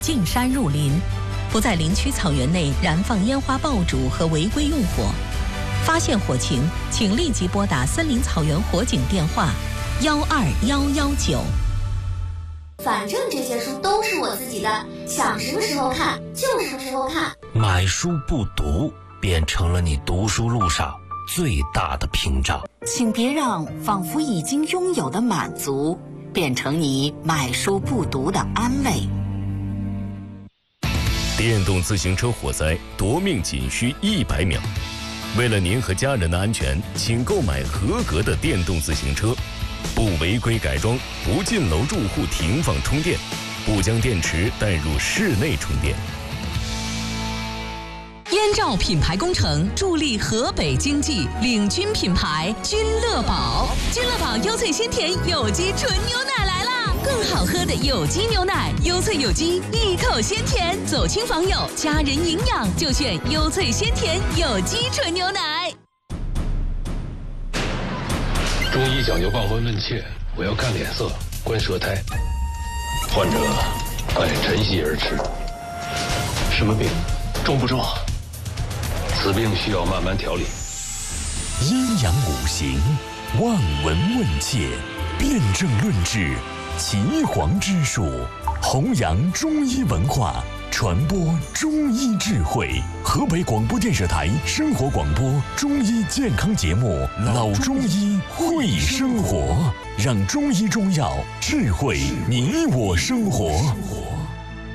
进山入林，不在林区草原内燃放烟花爆竹和违规用火。发现火情，请立即拨打森林草原火警电话12119。 反正这些书都是我自己的，想什么时候看就什么时候看。 买书不读，变成了你读书路上最大的屏障。 请别让仿佛已经拥有的满足，变成你买书不读的安慰。 电动自行车火灾夺命仅需100秒。为了您和家人的安全，请购买合格的电动自行车，不违规改装，不进楼住户停放充电，不将电池带入室内充电。 燕赵品牌工程助力河北经济，领军品牌君乐宝。君乐宝优萃鲜甜有机纯牛奶来啦！更好喝的有机牛奶，优萃有机，一口鲜甜，走亲访友，家人营养就选优萃鲜甜有机纯牛奶。 中医讲究望闻问切，我要看脸色，观舌苔。患者爱晨曦而吃。什么病？重不重？此病需要慢慢调理。 阴阳五行，望闻问切，辨证论治，岐黄之术，弘扬中医文化，传播中医智慧。河北广播电视台生活广播中医健康节目《老中医会生活》，让中医中药智慧你我生活。